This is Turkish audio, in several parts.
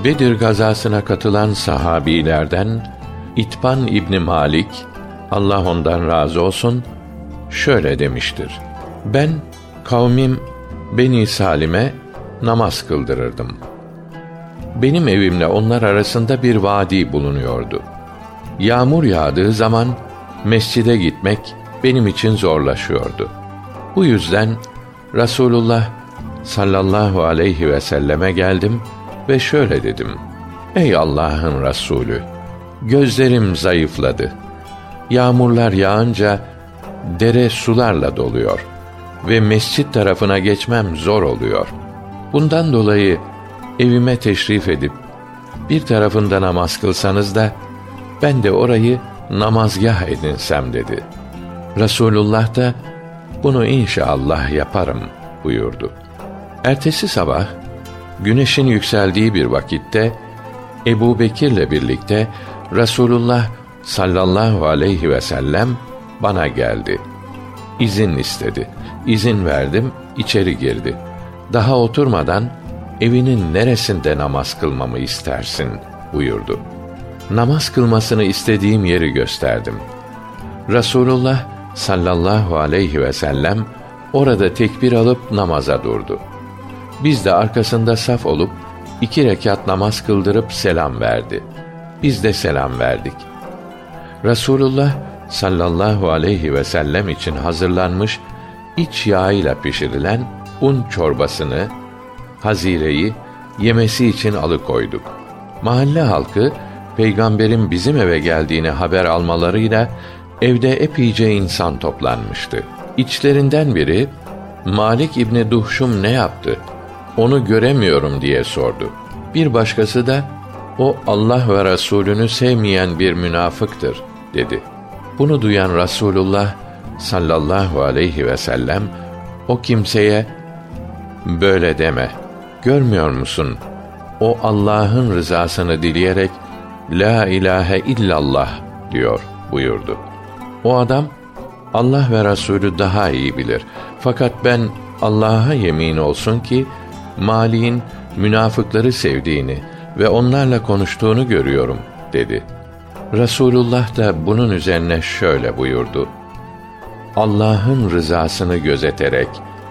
Bedir gazasına katılan sahabilerden İtban İbni Malik, Allah ondan razı olsun, şöyle demiştir: Ben kavmim Beni Salim'e namaz kıldırırdım. Benim evimle onlar arasında bir vadi bulunuyordu. Yağmur yağdığı zaman mescide gitmek benim için zorlaşıyordu. Bu yüzden Resulullah sallallahu aleyhi ve selleme geldim ve şöyle dedim: Ey Allah'ın Resulü, gözlerim zayıfladı. Yağmurlar yağınca dere sularla doluyor ve mescit tarafına geçmem zor oluyor. Bundan dolayı evime teşrif edip bir tarafında namaz kılsanız da ben de orayı namazgah edinsem dedi. Resulullah da bunu inşallah yaparım buyurdu. Ertesi sabah güneşin yükseldiği bir vakitte Ebu Bekir'le birlikte Resulullah sallallahu aleyhi ve sellem bana geldi. İzin istedi. İzin verdim, içeri girdi. Daha oturmadan evinin neresinde namaz kılmamı istersin buyurdu. Namaz kılmasını istediğim yeri gösterdim. Resulullah sallallahu aleyhi ve sellem orada tekbir alıp namaza durdu. Biz de arkasında saf olup 2 rekat namaz kıldırıp selam verdi. Biz de selam verdik. Resulullah sallallahu aleyhi ve sellem için hazırlanmış iç yağıyla pişirilen un çorbasını, hazireyi yemesi için alıkoyduk. Mahalle halkı Peygamberin bizim eve geldiğini haber almalarıyla evde epeyce insan toplanmıştı. İçlerinden biri, Malik İbni Duhşum ne yaptı? Onu göremiyorum diye sordu. Bir başkası da, o Allah ve Resulünü sevmeyen bir münafıktır dedi. Bunu duyan Resulullah sallallahu aleyhi ve sellem o kimseye, böyle deme, görmüyor musun? O Allah'ın rızasını dileyerek La ilahe illallah diyor buyurdu. O adam, Allah ve Resulü daha iyi bilir. Fakat ben Allah'a yemin olsun ki Malik'in münafıkları sevdiğini ve onlarla konuştuğunu görüyorum dedi. Resulullah da bunun üzerine şöyle buyurdu: Allah'ın rızasını gözeterek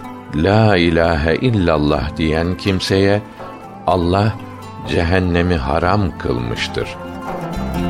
La ilahe illallah diyen kimseye Allah cehennemi haram kılmıştır.